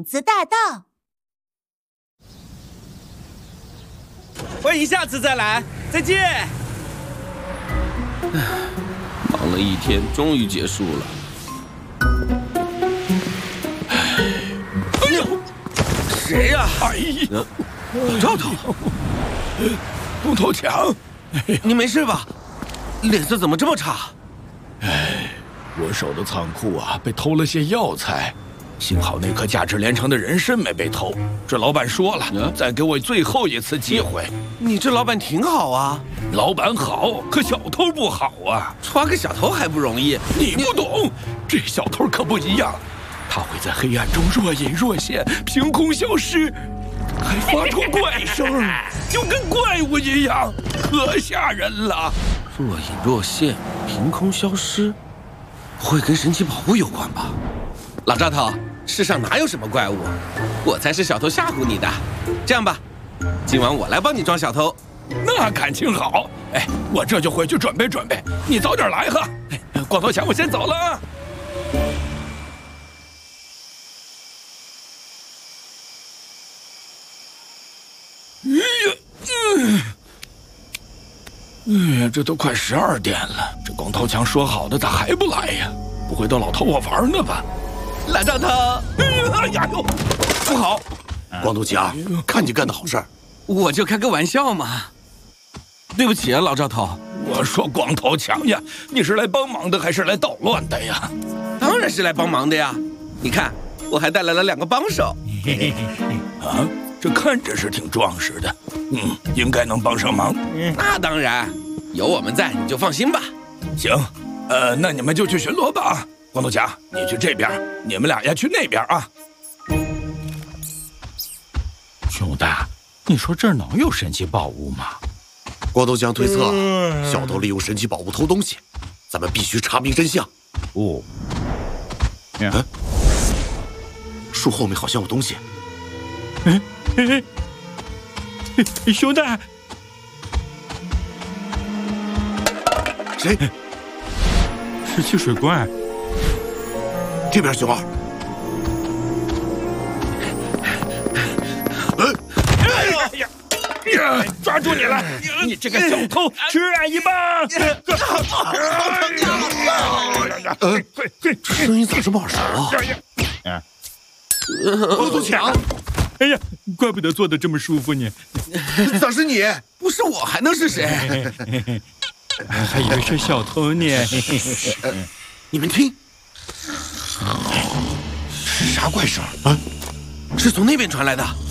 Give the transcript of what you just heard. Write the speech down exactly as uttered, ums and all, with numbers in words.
子大道。 欢迎下次再来，再见。 忙了一天，终于结束了。 哎呦，谁呀？ 哎呀， 赵头， 光头强， 你没事吧？脸色怎么这么差？ 哎，我守的仓库啊，被偷了些药材。幸好那颗价值连城的人参没被偷。这老板说了，再给我最后一次机会。 你这老板挺好啊。 老板好，可小偷不好啊。 抓个小偷还不容易？ 你不懂，这小偷可不一样。他会在黑暗中若隐若现，凭空消失，还发出怪声，就跟怪物一样，可吓人了。 若隐若现，凭空消失，不会跟神奇宝物有关吧？老赵头，世上哪有什么怪物？我才是小偷吓唬你的。这样吧，今晚我来帮你装小偷。 那感情好。哎，我这就回去准备准备，你早点来哈。哎，光头强，我先走了啊。哎呀，嗯，哎呀，这都快十二点了，这光头强说好的咋还不来呀？不会都老偷我玩呢吧？ 老赵头， 哎呀呦， 不好！ 光头强，看你干的好事儿， 我就开个玩笑嘛。对不起啊，老赵头。 我说光头强呀，你是来帮忙的还是来捣乱的呀？ 当然是来帮忙的呀！你看，我还带来了两个帮手。 啊，这看着是挺壮实的，嗯，应该能帮上忙。 那当然，有我们在，你就放心吧。 行，呃，那你们就去巡逻吧。光头强，你去这边，你们俩呀去那边啊。 兄弟，你说这儿能有神奇宝物吗？ 光头强推测，小偷利用神奇宝物偷东西，咱们必须查明真相。 哦， 嗯，树后面好像有东西。 哎哎哎，兄弟， 谁？ 是汽水怪。 这边，熊二。 哎呀！抓住你了！你这个小偷，吃俺一棒！ 呃，声音咋这么耳熟啊？光头强！ 哎呀，怪不得做的这么舒服呢。 咋是你？ 不是我还能是谁？ 还以为是小偷呢。 你们听， 是啥怪声啊？ 是从那边传来的。